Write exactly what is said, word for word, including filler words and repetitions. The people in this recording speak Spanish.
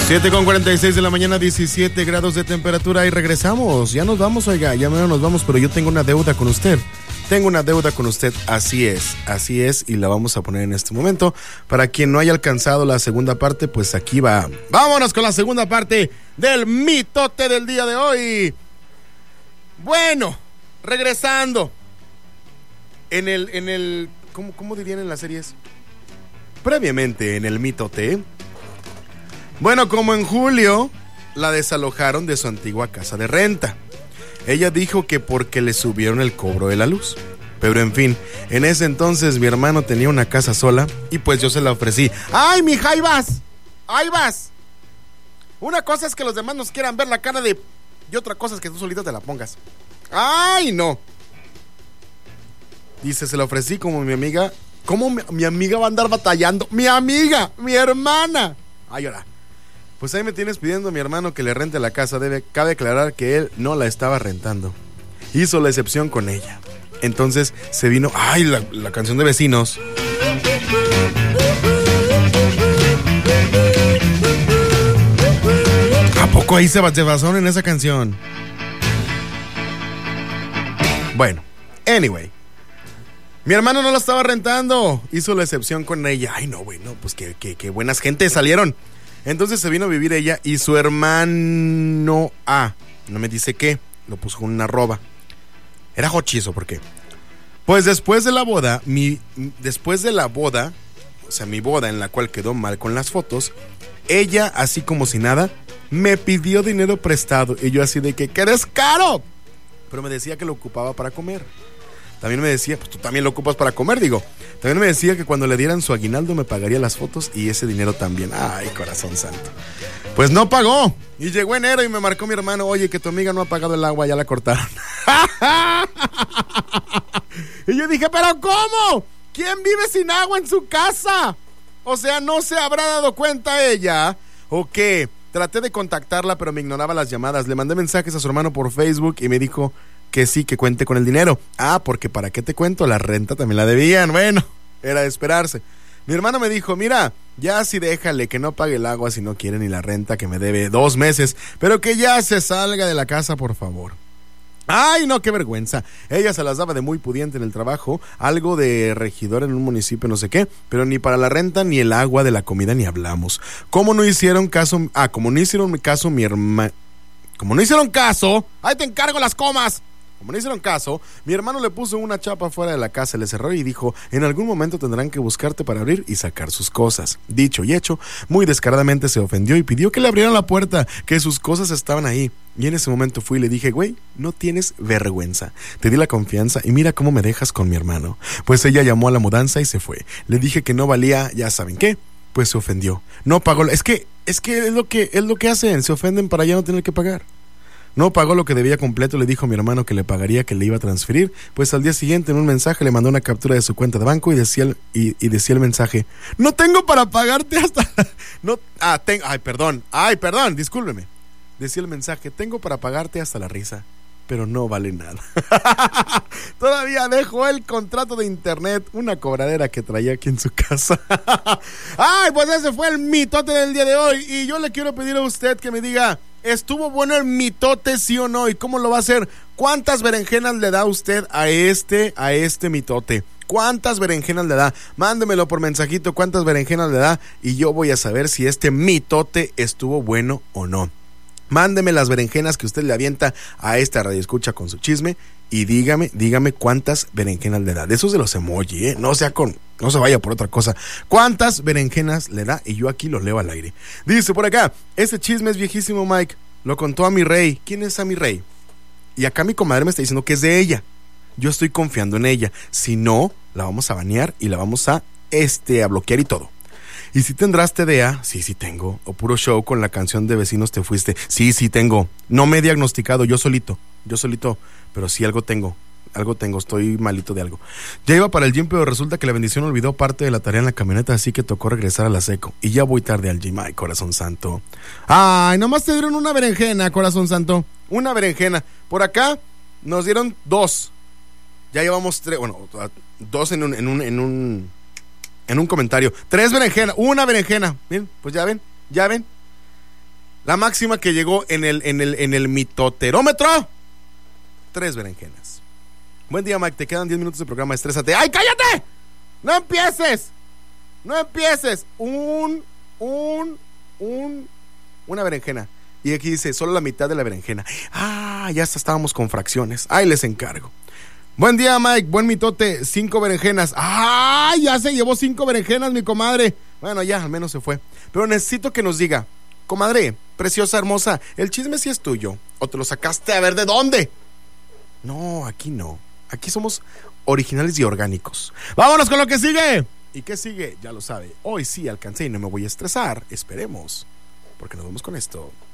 siete con cuarenta y seis de la mañana, diecisiete grados de temperatura y regresamos. Ya nos vamos, oiga, ya menos nos vamos, pero yo tengo una deuda con usted. Tengo una deuda con usted, así es, así es, y la vamos a poner en este momento. Para quien no haya alcanzado la segunda parte, pues aquí va. Vámonos con la segunda parte del mitote del día de hoy. Bueno, regresando. En el, en el, ¿cómo, cómo dirían en las series? Previamente en el mitote. Bueno, como en julio la desalojaron de su antigua casa de renta. Ella dijo que porque le subieron el cobro de la luz. Pero en fin, en ese entonces mi hermano tenía una casa sola y pues yo se la ofrecí. ¡Ay, mija, ahí vas! ¡Ahí vas! Una cosa es que los demás nos quieran ver la cara de... Y otra cosa es que tú solita te la pongas. ¡Ay, no! Dice, se la ofrecí como mi amiga. ¿Cómo mi, mi amiga va a andar batallando? ¡Mi amiga! ¡Mi hermana! ¡Ay, ahora! Pues ahí me tienes pidiendo a mi hermano que le rente la casa. Debe, cabe aclarar que él no la estaba rentando. Hizo la excepción con ella. Entonces se vino... ¡Ay, la, la canción de Vecinos! ¿A poco ahí se basaron en esa canción? Bueno, anyway. Mi hermano no la estaba rentando. Hizo la excepción con ella. Ay, no, güey, no, pues qué, qué, qué buenas gentes salieron. Entonces se vino a vivir ella y su hermano A, no me dice qué, lo puso con una arroba. Era jochizo, ¿por qué? Pues después de la boda, mi, después de la boda, o sea, mi boda en la cual quedó mal con las fotos, ella, así como si nada, me pidió dinero prestado y yo así de que, ¡que eres caro! Pero me decía que lo ocupaba para comer. También me decía, pues tú también lo ocupas para comer, digo. También me decía que cuando le dieran su aguinaldo me pagaría las fotos y ese dinero también. Ay, corazón santo. Pues no pagó. Y llegó enero y me marcó mi hermano, oye, que tu amiga no ha pagado el agua, ya la cortaron. Y yo dije, ¿pero cómo? ¿Quién vive sin agua en su casa? O sea, ¿no se habrá dado cuenta ella? ¿O qué? Traté de contactarla, pero me ignoraba las llamadas. Le mandé mensajes a su hermano por Facebook y me dijo... que sí, que cuente con el dinero. Ah, porque ¿para qué te cuento? La renta también la debían. Bueno, era de esperarse. Mi hermano me dijo, mira, ya sí déjale que no pague el agua si no quiere ni la renta que me debe dos meses, pero que ya se salga de la casa, por favor. Ay, no, qué vergüenza. Ella se las daba de muy pudiente en el trabajo, algo de regidor en un municipio, no sé qué, pero ni para la renta, ni el agua, de la comida, ni hablamos. ¿Cómo no hicieron caso? Ah, como no hicieron caso mi hermano... Como no hicieron caso, ahí te encargo las comas. Como no hicieron caso, mi hermano le puso una chapa fuera de la casa, le cerró y dijo, en algún momento tendrán que buscarte para abrir y sacar sus cosas. Dicho y hecho, muy descaradamente se ofendió y pidió que le abrieran la puerta, que sus cosas estaban ahí. Y en ese momento fui y le dije, güey, no tienes vergüenza. Te di la confianza y mira cómo me dejas con mi hermano. Pues ella llamó a la mudanza y se fue. Le dije que no valía, ya saben qué, pues se ofendió. No pagó, es que, es que es lo que, es lo que hacen, se ofenden para ya no tener que pagar. No pagó lo que debía completo, le dijo a mi hermano que le pagaría, que le iba a transferir. Pues al día siguiente en un mensaje le mandó una captura de su cuenta de banco y decía el, y, y decía el mensaje, no tengo para pagarte hasta... no, ah, ten, ay, perdón, ay, perdón, discúlpeme. Decía el mensaje, tengo para pagarte hasta la risa, pero no vale nada. Todavía dejó el contrato de internet, una cobradera que traía aquí en su casa. Ay, pues ese fue el mitote del día de hoy. Y yo le quiero pedir a usted que me diga, ¿estuvo bueno el mitote, sí o no? ¿Y cómo lo va a hacer? ¿Cuántas berenjenas le da usted a este, a este mitote? ¿Cuántas berenjenas le da? Mándemelo por mensajito, ¿cuántas berenjenas le da? Y yo voy a saber si este mitote estuvo bueno o no. Mándeme las berenjenas que usted le avienta a esta radioescucha con su chisme y dígame, dígame cuántas berenjenas le da. De esos de los emoji, ¿eh? No sea con, no se vaya por otra cosa. ¿Cuántas berenjenas le da? Y yo aquí lo leo al aire. Dice por acá, este chisme es viejísimo, Mike. Lo contó a mi rey. ¿Quién es a mi rey? Y acá mi comadre me está diciendo que es de ella. Yo estoy confiando en ella. Si no, la vamos a banear y la vamos a, este, a bloquear y todo. ¿Y si tendrás T D A? Sí, sí tengo. O puro show con la canción de Vecinos te fuiste. Sí, sí tengo. No me he diagnosticado, yo solito. Yo solito, pero sí algo tengo. Algo tengo, estoy malito de algo. Ya iba para el gym, pero resulta que la bendición olvidó parte de la tarea en la camioneta, así que tocó regresar a la seco. Y ya voy tarde al gym. Ay, corazón santo. Ay, nomás te dieron una berenjena, corazón santo. Una berenjena. Por acá nos dieron dos. Ya llevamos tres, bueno, dos en un... En un, en un En un comentario, tres berenjenas, una berenjena. Bien, pues ya ven, ya ven. La máxima que llegó en el, en el, en el mitoterómetro, tres berenjenas. Buen día, Mike, te quedan diez minutos de programa, estrésate. ¡Ay, cállate! ¡No empieces! ¡No empieces! Un, un, un, una berenjena. Y aquí dice, solo la mitad de la berenjena. Ah, ya hasta estábamos con fracciones. Ahí les encargo. Buen día, Mike, buen mitote, cinco berenjenas. Ah, ya se llevó cinco berenjenas, mi comadre. Bueno, ya, al menos se fue. Pero necesito que nos diga, comadre, preciosa, hermosa, ¿el chisme sí es tuyo? ¿O te lo sacaste a ver de dónde? No, aquí no. Aquí somos originales y orgánicos. ¡Vámonos con lo que sigue! ¿Y qué sigue? Ya lo sabe. Hoy sí alcancé y no me voy a estresar. Esperemos. Porque nos vemos con esto.